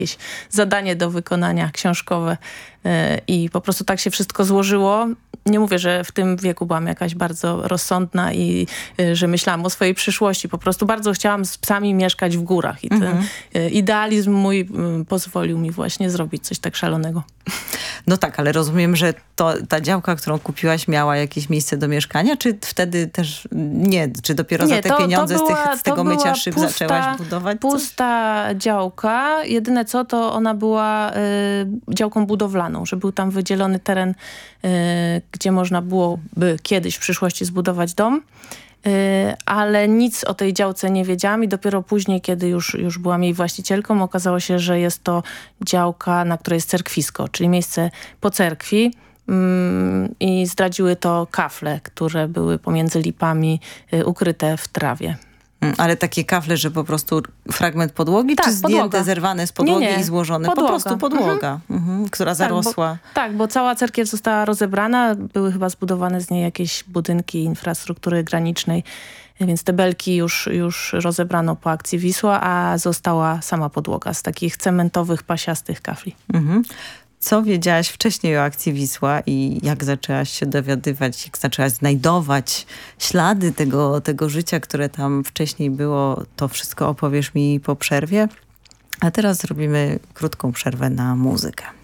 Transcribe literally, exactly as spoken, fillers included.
jakieś zadanie do wykonania książkowe i po prostu tak się wszystko złożyło. Nie mówię, że w tym wieku byłam jakaś bardzo rozsądna i że myślałam o swojej przyszłości. Po prostu bardzo chciałam z psami mieszkać w górach i ten mhm. idealizm mój pozwolił mi właśnie zrobić coś tak szalonego. No tak, ale rozumiem, że to, ta działka, którą kupiłaś, miała jakieś miejsce do mieszkania, czy wtedy też nie? Czy dopiero nie, za te to, pieniądze to była, z, tych, z tego mycia szyb pusta, zaczęłaś budować coś? Pusta działka. Jedyne co, to ona była y, działką budowlaną, że był tam wydzielony teren, y, gdzie można byłoby kiedyś w przyszłości zbudować dom. Ale nic o tej działce nie wiedziałam i dopiero później, kiedy już, już byłam jej właścicielką, okazało się, że jest to działka, na której jest cerkwisko, czyli miejsce po cerkwi. I zdradziły to kafle, które były pomiędzy lipami ukryte w trawie. Ale takie kafle, że po prostu fragment podłogi, tak, czy zdjęte, podłoga. zerwane z podłogi nie, nie. i złożone? Podłoga. Po prostu podłoga, mhm. Mhm, która zarosła. Tak bo, tak, bo cała cerkiew została rozebrana. Były chyba zbudowane z niej jakieś budynki infrastruktury granicznej, więc te belki już, już rozebrano po akcji Wisła, a została sama podłoga z takich cementowych, pasiastych kafli. Mhm. Co wiedziałaś wcześniej o akcji Wisła i jak zaczęłaś się dowiadywać, jak zaczęłaś znajdować ślady tego, tego życia, które tam wcześniej było, to wszystko opowiesz mi po przerwie. A teraz zrobimy krótką przerwę na muzykę.